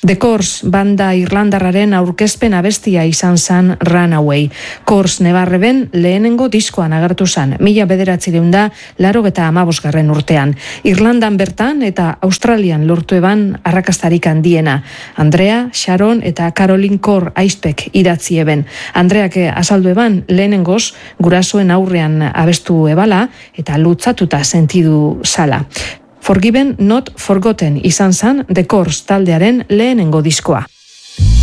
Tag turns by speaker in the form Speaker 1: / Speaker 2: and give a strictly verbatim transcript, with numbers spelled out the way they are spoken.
Speaker 1: The Course banda irlandarraren aurkezpen abestia izan zan Runaway. Course nebarreben lehenengo diskoan agertu zan, mila bederatzireun da larogeta amabosgarren urtean. Irlandan bertan eta Australian lortu eban arrakastarik handiena. Andrea, Sharon eta Caroline Corr aizpek idatzi eben. Andreak azaldu eban lehenengoz gurasoen aurrean abestu ebala eta lutzatuta sentidu zala. Forgiven Not Forgotten izan zan The Course taldearen lehenengo diskoa.